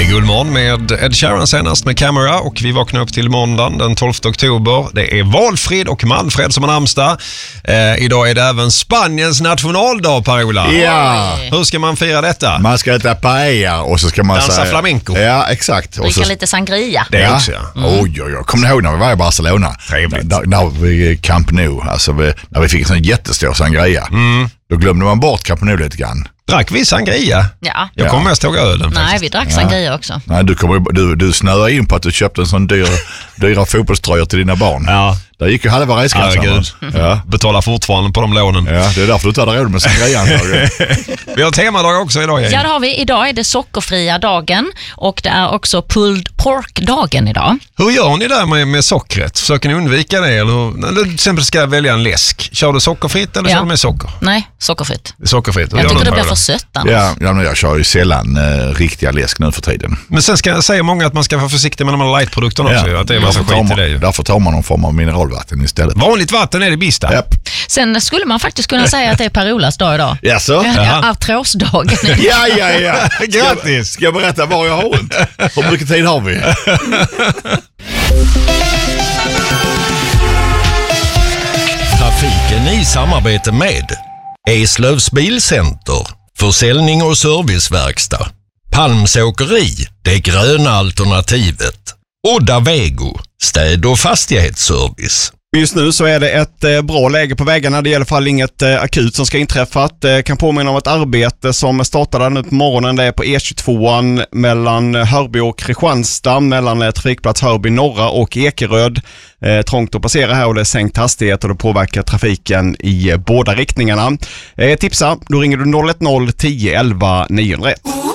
Guldmorgon med Ed Sheeran senast med Camera, och vi vaknar upp till måndagen den 12 oktober. Det är Valfrid och Manfred som har namnsdag. Idag är det även Spaniens nationaldag, Per-Ola. Ja. Hur ska man fira detta? Man ska äta paella och så ska man dansa flamenco. Ja, exakt. Dricka lite sangria. Det också, ja. Oj. Kommer ni ihåg när vi var i Barcelona? Trevligt. När vi Camp Nou, alltså när vi fick en sån jättestor sangria. Då glömde man bort Camp Nou lite grann. Drack vi sangria? Ja. Jag kommer mest ihåg ölen. Nej, faktiskt. vi drack sangria också. Nej, du snöade in på att du köpte en sån dyra fotbollströja till dina barn. Ja. Där gick ju halva reskassan. Ja. Betalar fortfarande på de lånen. Ja, det är därför du tar råd med sangrian. Vi har temadag också idag. Ja, det har vi. Idag är det sockerfria dagen och det är också pulled pork-dagen idag. Hur gör ni där med sockret? Försöker ni undvika det? Eller till exempel ska jag välja en läsk. Kör du sockerfritt eller kör du med socker? Nej, sockerfritt. Sockerfritt. Jag tycker det blir för sött annars. Ja, men jag kör ju sällan riktiga läsk nu för tiden. Men sen ska jag säga många att man ska vara försiktig med de här lightprodukterna också. Att det är massa skit i det ju. Därför tar man någon form av mineralvatten istället. Vanligt vatten är det bästa. Japp. Sen skulle man faktiskt kunna säga att det är Per-Olas dag idag. Jaså? Artrosdagen. Ja. Grattis! Ska jag berätta var jag har ont? Hur mycket tid har vi? Trafiken i samarbete med Eslövs Bilcenter, försäljning och serviceverkstad, Palmsåkeri, det gröna alternativet, Odda Vego, städ- och fastighetsservice. Just nu så är det ett bra läge på vägarna. Det är i alla fall inget akut som ska inträffa. Kan påminna om ett arbete som startade nu på morgonen. Det är på E22 mellan Hörby och Kristianstad, mellan trafikplats Hörby norra och Ekeröd. Trångt att passera här och det är sänkt hastighet och det påverkar trafiken i båda riktningarna. Tipsa, då ringer du 010 11 901.